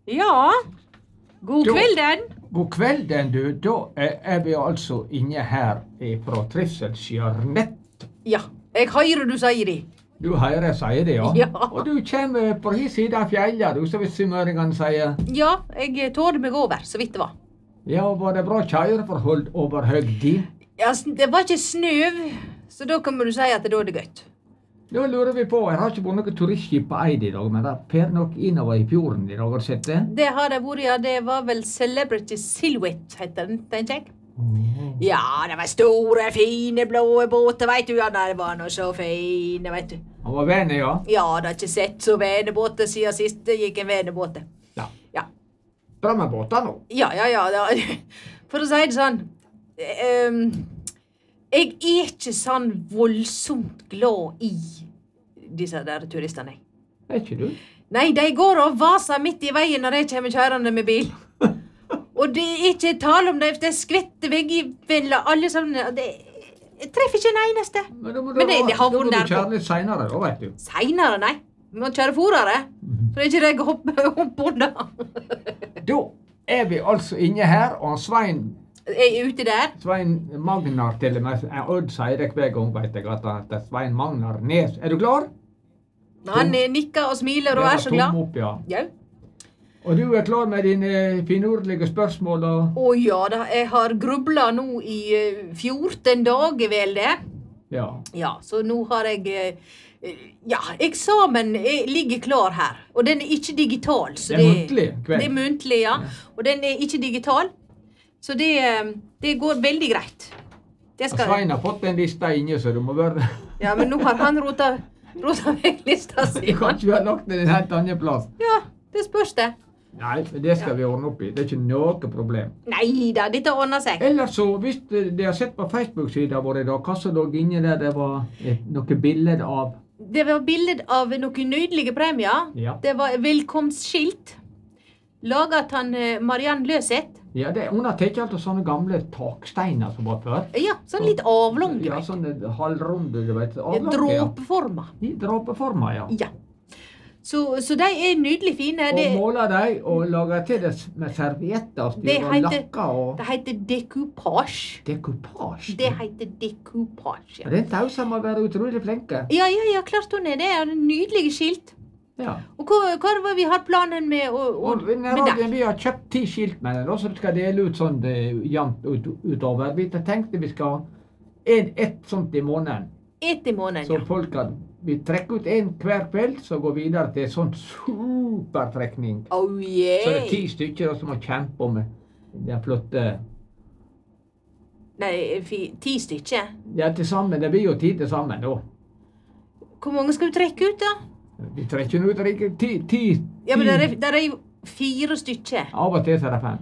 Ja, god kvelden. God kvelden, du. Da er vi altså inne her fra Trivselskjørnet. Ja, jeg hører du sier det. Du hører jeg sier det, ja? Ja. Og du kommer på den siden av fjellet, du, som sunnmøringene sier. Ja, jeg tårde meg over, så vidt det var. Ja, var det bra kjøreforhold over høgdi? Ja, det var ikke snøv, så da kan du si at da er det gøtt. Da lurer vi på, jeg har ikke vært noe turistskip på Eid i dag, men det fer nok innover i fjorden i dag, har du sett det? Det har det vært, ja. Det var vel Celebrity Silhouette, heter den, tenker jeg. Ja, det var store, fine, blå båter, vet du. Ja, det var noe så fine, vet du. Han var vene, ja? Ja, det har ikke sett så venebåter siden sist det gikk en venebåt. Ja. Ja. Bra med båter nå. Ja. For å si det sånn, jeg er ikke sånn voldsomt glad i disse der turistene. Er ikke du? Nei, de går og vaser midt i veien når jeg kommer kjørende med bil. Og det er ikke tale om det skvetter veggveller, alle sånne. Jeg treffer ikke en eneste. Men da må det har du vært der kjøre litt senere, da, vet du. Senere, nei. Vi må kjøre forere, så det ikke jeg hopper opp unna. Da er vi altså inne her, og Svein Er ute der? Svein Magnar til og med. Odd sier det hver gang, vet jeg, at det er Svein Magnar Nes. Er du klar? Han nikker og smiler og er så glad. Opp, ja. Ja. Og du er klar med dine finurlige spørsmål? Å ja da, jeg har grublet nå i 14 dager, vel det? Ja. Ja, så nå har jeg... Ja, eksamen ligger klar her. Og den er ikke digital. Så det er muntlig kveld. Det er muntlig, ja. Og den er ikke digital. Så det går veldig greit. Svein har fått en lista inne, så du må være... Ja, men nå har han rota vekk lista si. Du kan ikke ha lagt den i en helt annen plass. Ja, det spørs det. Nei, det skal vi ordne opp i. Det er ikke noe problem. Neida, dette ordner seg. Ellers så, hvis de har sett på Facebook-siden vår i dag, hva som lå inne der, det var noe bilder av... Det var bilder av noen nydelige premier. Ja. Det var velkomstskilt. Laget han Mariann Løseth. Ja, hun har tatt alt av sånne gamle taksteiner som var før. Ja, sånn litt avlang. Ja, sånne halvrunde, du vet. Dråpeforma. Ja. Dråpeforma, ja. Ja. Så de er nydelig fine. Og måler de, og lager til det med servietter, og lakker og... Det heter decoupage. Decoupage? Det heter decoupage, ja. Den tausa må være utrolig flinke. Ja, klart hun er det. Det er en nydelig skilt. Ja. Og hva var vi har planen med vi har kjøpt 10 skilt med den, så vi skal dele ut sånn jevnt utover. Vi tenkte vi skal ha ett sånt i måneden. Ett i måneden, så folk kan, vi trekker ut en hver kveld, så går videre til sånn supertrekning. Oh yeah! Så det er 10 stykker som har kjempet med den flotte... Nei, 10 stykker? Ja, til sammen. Det blir jo 10 til sammen da. Hvor mange skal du trekke ut da? Vi trekker ut 10. Ja, men der er jo 4 stykker. Av og til så er det 5.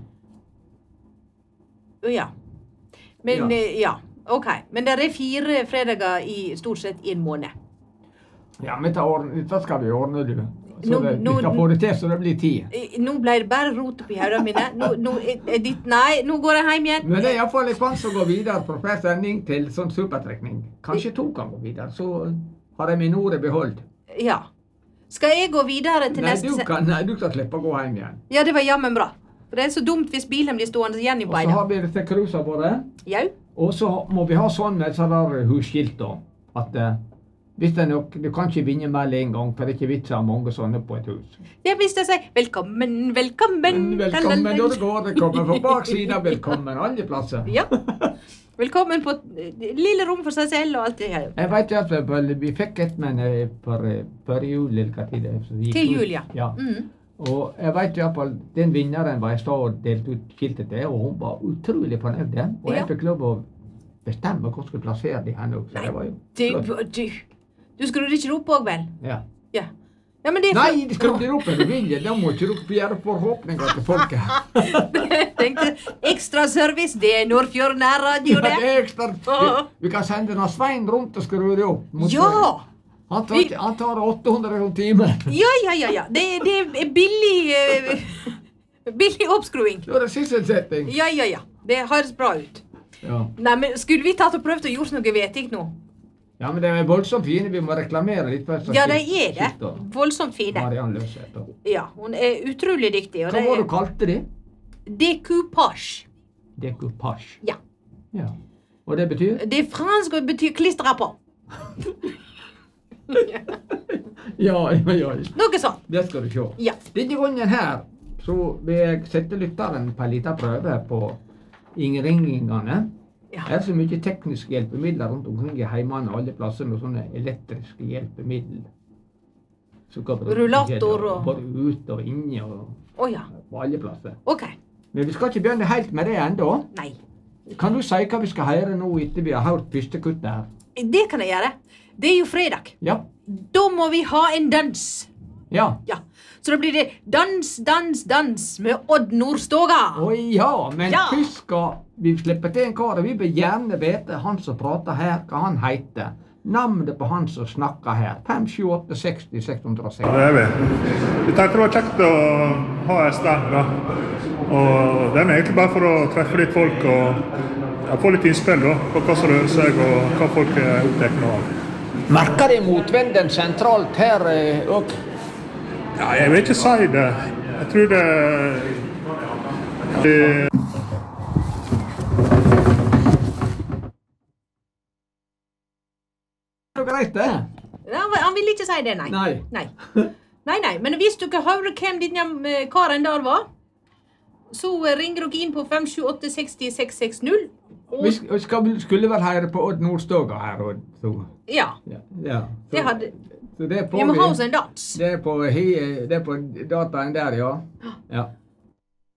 Ja. Men, ja. Ok. Men der er 4 fredager i stort sett i en måned. Ja, men dette skal vi ordne, du. Så vi skal få det til, så det blir 10. Nå ble det bare rot oppi hodene mine. Nei, nå går jeg hjem igjen. Men det er i hvert fall en sjanse å gå videre på hver sending til sånn supertrekning. Kanskje 2 kan gå videre, så har jeg min ord beholdt. Ja. Skal jeg gå videre til neste... Nei, du kan slippe å gå hjem igjen. Ja, det var jammen bra. For det er så dumt hvis bilen blir stående igjen i beina. Og så har vi dette cruiser våre. Ja. Og så må vi ha sånn med sånn der husskilt da. At hvis det er nok, du kan ikke vinne med en gang, for det er ikke vits av mange sånne på et hus. Ja, hvis jeg sier velkommen, velkommen. Velkommen, da det går, det kommer på baksiden, velkommen alle plasser. Ja. Velkommen på lille rom for seg selv og alt det her. Jeg vet ikke at vi fikk et med for jul, eller hva tid det er. Til jul, ja. Ja. Og jeg vet i hvert fall, den vinneren var jeg stod og delte ut skiltet til, og hun var utrolig fornøyd. Og jeg fikk lov å bestemme hvor jeg skulle plassere de her nå, så det var jo... Du skrudde ikke opp også, vel? Ja. Ja. Ja, men det er Nei, det skrudde opp en vilje, da må ikke du gjøre forhåpninger til folket. Jeg tenkte, ekstra service, det er Nordfjord nærradio, det. Ja, det er ekstra. Vi kan sende den av Svein rundt og skru det opp. Ja! Han tar 800 timer. Ja. Det er billig oppskruing. Da er det sysselsetting. Ja. Det høres bra ut. Ja. Nei, men skulle vi tatt og prøvd å gjøre noe vetig nå? Ja, men det er voldsomt fine. Vi må reklamere litt først. Ja, de er det. Voldsomt fine. Marianne Løseth. Ja, hun er utrolig dyktig. Hva var det du kalte det? Decoupage. Decoupage. Ja. Ja. Og det betyr? Det er fransk og betyr klistre på. Ja. Noe sånt. Det skal du se. Ja. Denne gangen her, så vil jeg sette lytteren på en liten prøve på innringingene. Ja. Det er så mye tekniske hjelpemidler rundt omkring i heimene og alle plasser med sånne elektriske hjelpemidler. Rullator og... Både ute og inne og ja. På alle plasser. Ok. Men vi skal ikke begynne helt med det enda. Nei. Kan du si hva vi skal høre nå etter vi har hørt første kuttet her? Det kan jeg gjøre. Det er jo fredag. Ja. Da må vi ha en dans. Ja. Ja. Så da blir det dans, dans, dans med Odd Nordstoga. Ja, men Ja. først skal vi slippe til en kar. Vi vil gjerne vite han som prater her, hva han heter. Navnet på han som snakker her. 5, 7, 8, 60, 660. Det er vi. Vi tenkte det var kjekt å ha en stand da. Og det er egentlig bare for å treffe litt folk og få litt innspill da, på hva som rører seg og hva folk er opptatt av. Merker de motvinden sentralt her òg? Ja, jeg vil ikke si det. Jeg tror det Det er greit, det. Ja, han vil ikke si det, nei. Nei. Men hvis dere hører hvem denne karen der var, så ringer dere inn på 578-60-660. Vi skulle vel høre på Odd Nordstoga her. Ja. Det hadde... Så det Vi må ha oss en dans. Det er på dataen der, ja.